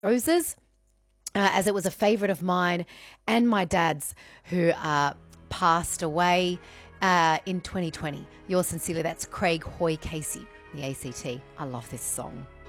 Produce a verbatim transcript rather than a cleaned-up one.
Roses, uh, as it was a favourite of mine and my dad's, who uh, passed away uh, in twenty twenty. Yours sincerely, that's Craig Hoy Casey, the A C T. I love this song.